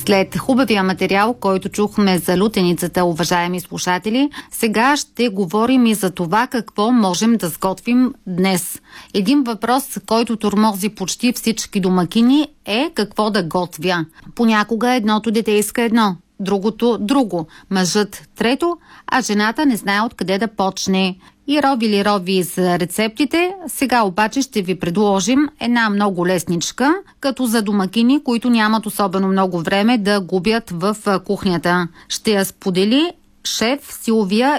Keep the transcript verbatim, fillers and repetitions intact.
След хубавия материал, който чухме за лутеницата, уважаеми слушатели, сега ще говорим и за това какво можем да сготвим днес. Един въпрос, който тормози почти всички домакини, е какво да готвя. Понякога едното дете иска едно, другото друго, мъжът трето, а жената не знае откъде да почне. И рови ли рови за рецептите, сега обаче ще ви предложим една много лесничка, като за домакини, които нямат особено много време да губят в кухнята. Ще я сподели шеф Силвия